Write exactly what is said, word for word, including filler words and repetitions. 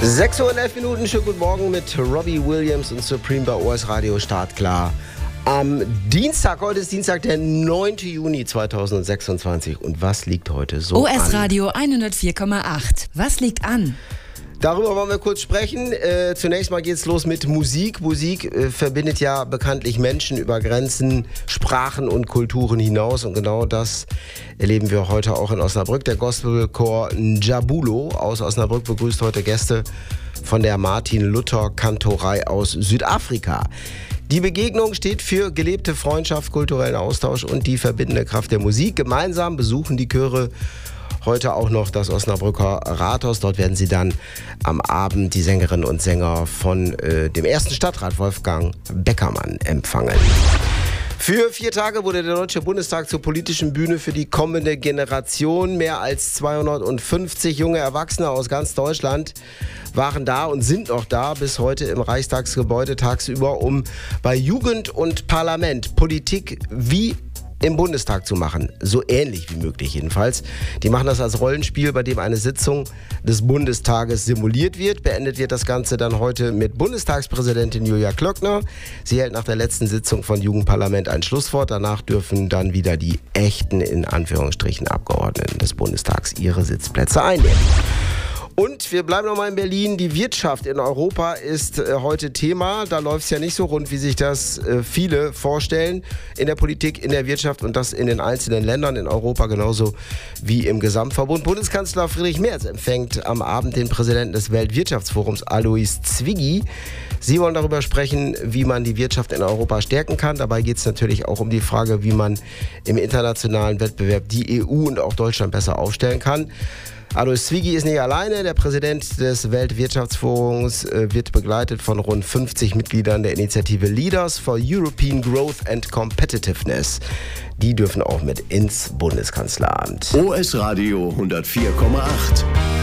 sechs Uhr und elf Minuten, schönen guten Morgen mit Robbie Williams und Supreme bei O S Radio Startklar. Am Dienstag, heute ist Dienstag, der neunten Juni zweitausendsechsundzwanzig. Und was liegt heute so O S an? Radio hundertvier Komma acht. Was liegt an? Darüber wollen wir kurz sprechen. Äh, zunächst mal geht's los mit Musik. Musik äh, verbindet ja bekanntlich Menschen über Grenzen, Sprachen und Kulturen hinaus. Und genau das erleben wir heute auch in Osnabrück. Der Gospelchor Njabulo aus Osnabrück begrüßt heute Gäste von der Martin-Luther-Kantorei aus Südafrika. Die Begegnung steht für gelebte Freundschaft, kulturellen Austausch und die verbindende Kraft der Musik. Gemeinsam besuchen die Chöre heute auch noch das Osnabrücker Rathaus. Dort werden sie dann am Abend die Sängerinnen und Sänger von äh, dem ersten Stadtrat Wolfgang Beckermann empfangen. Für vier Tage wurde der Deutsche Bundestag zur politischen Bühne für die kommende Generation. Mehr als zweihundertfünfzig junge Erwachsene aus ganz Deutschland waren da und sind noch da bis heute im Reichstagsgebäude tagsüber, um bei Jugend und Parlament Politik wie im Bundestag zu machen. So ähnlich wie möglich jedenfalls. Die machen das als Rollenspiel, bei dem eine Sitzung des Bundestages simuliert wird. Beendet wird das Ganze dann heute mit Bundestagspräsidentin Julia Klöckner. Sie hält nach der letzten Sitzung von Jugendparlament ein Schlusswort. Danach dürfen dann wieder die echten, in Anführungsstrichen, Abgeordneten des Bundestags ihre Sitzplätze einnehmen. Und wir bleiben nochmal in Berlin. Die Wirtschaft in Europa ist äh, heute Thema. Da läuft es ja nicht so rund, wie sich das äh, viele vorstellen. In der Politik, in der Wirtschaft und das in den einzelnen Ländern in Europa genauso wie im Gesamtverbund. Bundeskanzler Friedrich Merz empfängt am Abend den Präsidenten des Weltwirtschaftsforums Alois Zwiggy. Sie wollen darüber sprechen, wie man die Wirtschaft in Europa stärken kann. Dabei geht es natürlich auch um die Frage, wie man im internationalen Wettbewerb die E U und auch Deutschland besser aufstellen kann. Alois Zwiggy ist nicht alleine. Der Präsident des Weltwirtschaftsforums äh, wird begleitet von rund fünfzig Mitgliedern der Initiative Leaders for European Growth and Competitiveness. Die dürfen auch mit ins Bundeskanzleramt. O S Radio hundertvier Komma acht.